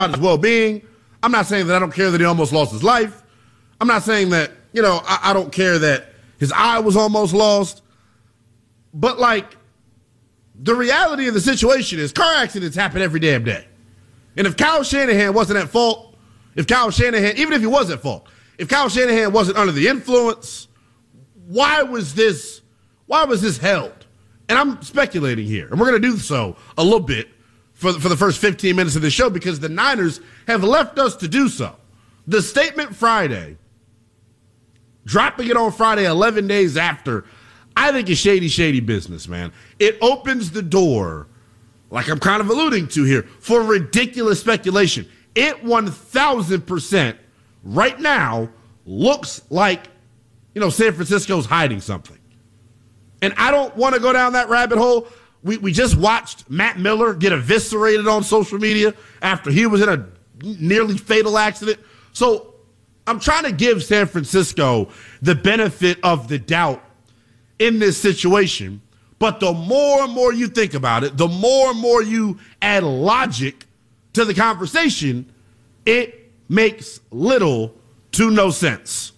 his well-being. I'm not saying that I don't care that he almost lost his life. I'm not saying that, I don't care that his eye was almost lost. But, the reality of the situation is car accidents happen every damn day. And if Kyle Shanahan wasn't at fault, even if he was at fault, if Kyle Shanahan wasn't under the influence, why was this held? And I'm speculating here, and we're going to do so a little bit for the first 15 minutes of the show because the Niners have left us to do so. The statement Friday, dropping it on Friday 11 days after, I think is shady business, man. It opens the door, like I'm kind of alluding to here, for ridiculous speculation. It 1,000% right now looks like, San Francisco's hiding something. And I don't want to go down that rabbit hole. We just watched Matt Miller get eviscerated on social media after he was in a nearly fatal accident. So I'm trying to give San Francisco the benefit of the doubt in this situation. But the more and more you think about it, the more and more you add logic to the conversation, it makes little to no sense.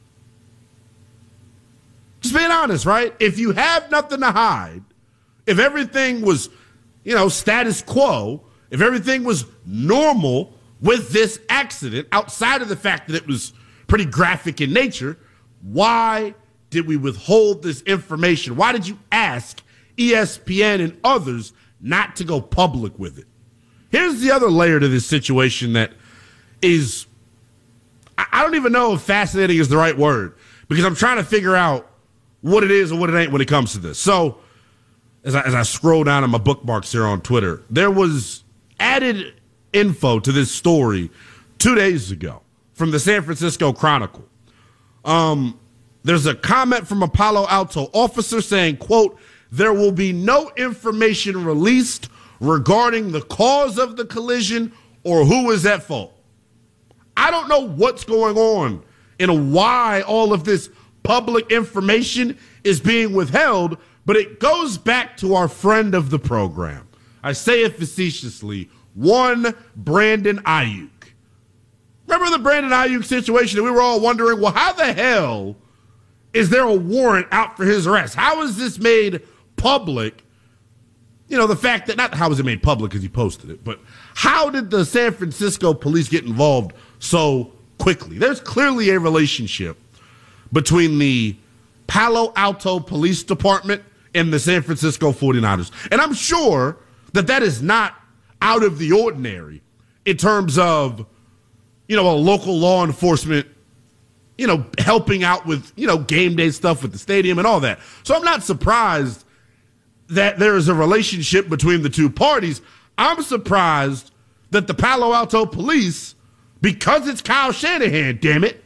Just being honest, right? If you have nothing to hide, if everything was, status quo, if everything was normal with this accident, outside of the fact that it was pretty graphic in nature, why did we withhold this information? Why did you ask ESPN and others not to go public with it? Here's the other layer to this situation that is, I don't even know if fascinating is the right word, because I'm trying to figure out what it is and what it ain't when it comes to this. So as I scroll down on my bookmarks here on Twitter, there was added info to this story 2 days ago from the San Francisco Chronicle. There's a comment from a Palo Alto officer saying, quote, there will be no information released regarding the cause of the collision or who is at fault. I don't know what's going on and why all of this public information is being withheld, but it goes back to our friend of the program. I say it facetiously, one Brandon Ayuk. Remember the Brandon Ayuk situation that we were all wondering, well, how the hell is there a warrant out for his arrest? How is this made public? The fact that, not how was it made public because he posted it, but how did the San Francisco police get involved so quickly? There's clearly a relationship between the Palo Alto Police Department and the San Francisco 49ers. And I'm sure that is not out of the ordinary in terms of, a local law enforcement, helping out with, game day stuff with the stadium and all that. So I'm not surprised that there is a relationship between the two parties. I'm surprised that the Palo Alto police, because it's Kyle Shanahan, damn it,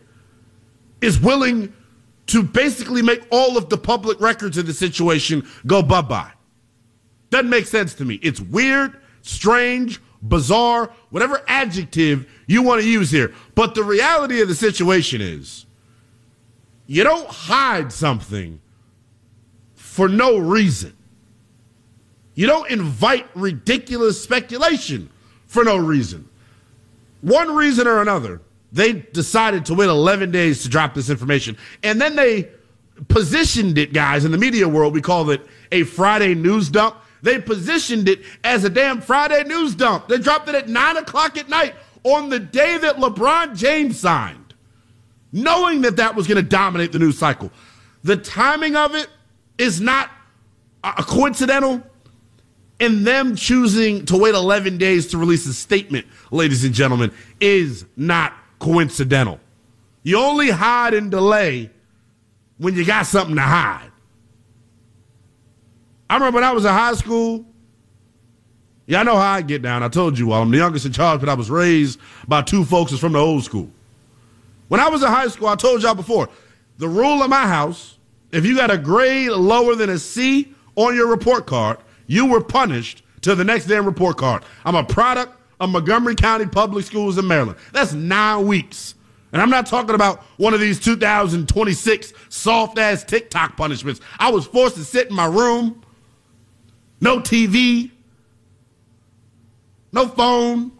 is willing to basically make all of the public records of the situation go bye-bye. Doesn't make sense to me. It's weird, strange, bizarre, whatever adjective you want to use here. But the reality of the situation is you don't hide something for no reason. You don't invite ridiculous speculation for no reason. One reason or another, they decided to wait 11 days to drop this information. And then they positioned it, guys, in the media world. We call it a Friday news dump. They positioned it as a damn Friday news dump. They dropped it at 9 o'clock at night on the day that LeBron James signed, knowing that was going to dominate the news cycle. The timing of it is not coincidental. And them choosing to wait 11 days to release a statement, ladies and gentlemen, is not coincidental. You only hide and delay when you got something to hide. I remember when I was in high school, I know how I get down. I told you all, I'm the youngest in charge, but I was raised by two folks that's from the old school. When I was in high school, I told y'all before, the rule of my house, if you got a grade lower than a C on your report card, you were punished to the next damn report card. I'm a product of Montgomery County Public Schools in Maryland. That's 9 weeks. And I'm not talking about one of these 2026 soft-ass TikTok punishments. I was forced to sit in my room, no TV, no phone,